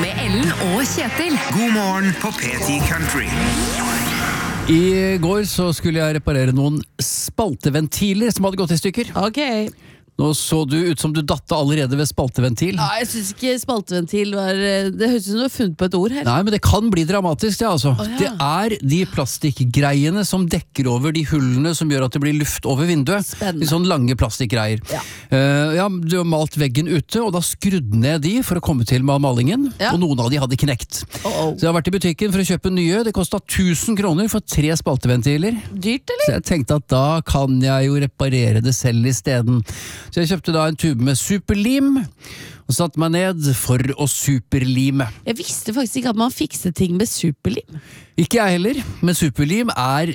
med Ellen og Kjetil. God morgen på P10 Country. I går så skulle jeg reparere noen spalteventiler som hadde gått i stykker. Ok. Nå så du ut som du datte allerede ved spalteventil. Ja, jeg synes ikke spalteventil var... Det høres ut som du har funnet på et ord her. Nei, men det kan bli dramatisk, det altså. Å, ja. Det er de plastikkgreiene som dekker over de hullene som gjør at det blir luft over vinduet. Spennende. De sånne lange plastikkgreier. Ja. Ja, du har malt veggen ute, og da skrudde ned de for å komme til med malingen, Ja. og noen av de hadde knekt. Oh. Så jeg har vært i butikken for å kjøpe nye. Det kostet 1000 kroner for 3 spalteventiler. Dyrt, eller? Så jeg tenkte at da kan jeg jo reparere det selv i stedet. Så jeg kjøpte da en tube med superlim, og satte meg ned for å superlime. Jeg visste faktisk ikke at man fikset ting med superlim. Ikke jeg heller, men superlim er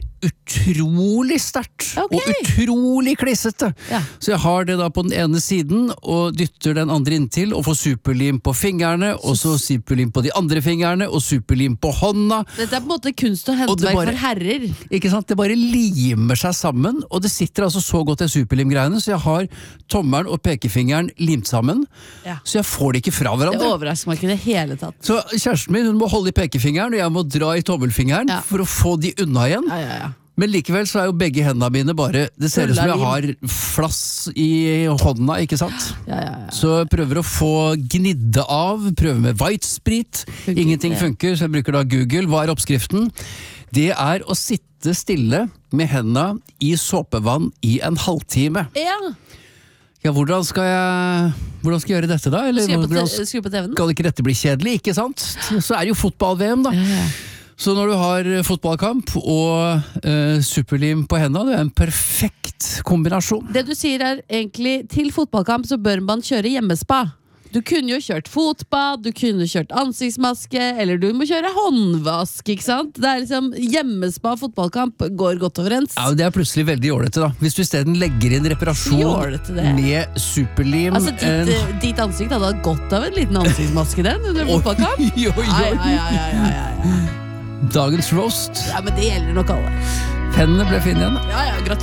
utrolig sterkt, Ok. og utrolig klissete. Ja. Så jeg har det da på den ene siden, og dytter den andre inntil, og får superlim på fingrene, og så superlim på de andre fingrene, og superlim på hånda. Dette er på en måte kunst og Og det håndverk bare- for herrer. Ikke sant? Det bare limer seg sammen, og det sitter altså så godt i superlimgreiene, så jeg har tommelen og pekefingeren limt sammen, Ja. så jeg får det ikke fra Det hverandre. overrasker meg ikke i det hele tatt. Så kjæresten min, hun må holde i pekefingeren, og jeg må dra i tommelfingeren Ja. for å få de unna igjen. Ja. Men likevel så er jo begge hendene mine bare, det ser ut som jeg har flass i hånda, ikke sant? Ja. Så jeg prøver å få gnidde av, prøver med white-sprit, Funker ingenting ikke. funker, så jeg bruker da Google. Hva er oppskriften? Det er å sitte stille med hendene i såpevann i en halvtime. Ja. Ja, hvordan skal jeg gjøre dette da? Eller hvordan Skru på TV-en. skal ikke dette bli kjedelig, ikke sant? Så er det jo fotball-VM da. Så når du har fotballkamp og superlim på hendene, det er en perfekt kombinasjon. Det du sier er egentlig, til fotballkamp så bør man kjøre hjemmespa. Du kunne jo kjørt fotbad, du kunne kjørt ansiktsmaske, eller du må kjøre håndvask, ikke sant? Det er liksom, hjemmespa og fotballkamp går godt overens. Ja, det er plutselig veldig jålete da. Hvis du i stedet legger inn reparasjon Jålete, det. med superlim. Altså, ditt ansikt hadde hatt godt av en liten ansiktsmaske den under fotballkamp. Oi, oi, oi. Ja. Dagens roast. Ja, men det gjelder nok alle. Pennene ble finne igjen da. Ja, gratulerer.